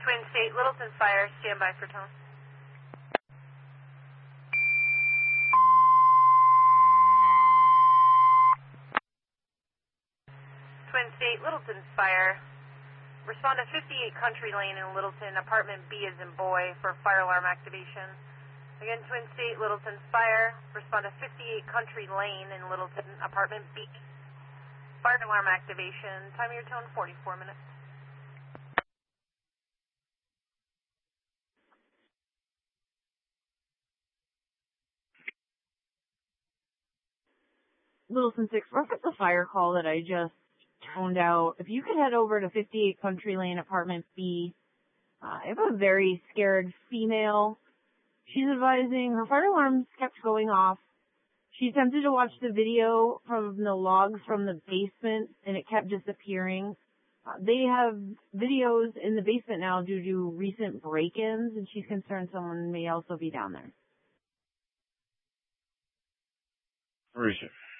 Twin State, Littleton Fire, stand by for tone. Twin State, Littleton Fire, respond to 58 Country Lane in Littleton, apartment B as in boy, for fire alarm activation. Again, Twin State, Littleton Fire, respond to 58 Country Lane in Littleton, apartment B, fire alarm activation. Time of your tone, 44 minutes. Littleton 6, reference the fire call that I just toned out. If you could head over to 58 Country Lane, apartment B. I have a very scared female. She's advising her fire alarms kept going off. She attempted to watch the video from the logs from the basement, and it kept disappearing. They have videos in the basement now due to recent break-ins, and she's concerned someone may also be down there. Where is it?